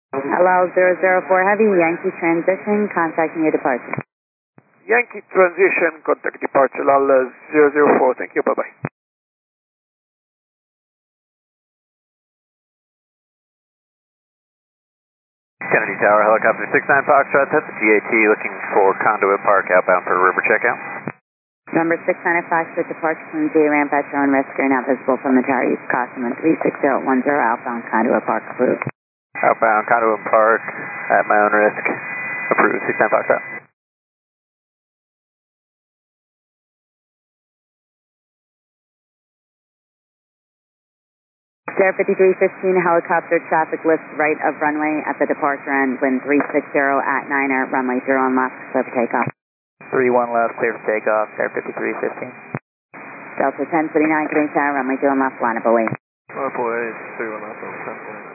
Hello, 004 Heavy, Yankee Transition, contacting your departure. Yankee Transition, contact departure al 004. Thank you, bye-bye. Kennedy Tower, helicopter 69 Foxtrot, that's the GAT looking for Conduit Park outbound for river checkout. Number 695 for departure from J ramp at your own risk, are now visible from the tower. Use caution when 36010 outbound Conduit Park approved. Outbound Conduit Park at my own risk, approved 69 Foxtrot. Air 5315, helicopter traffic lift right of runway at the departure end, wind 360 at 9er, runway 0 on left, clear for takeoff. 31 left, clear for takeoff, Air 5315. Delta 1039, Canadian Tower, runway 2 on left, line up away. Line up away, 31 left,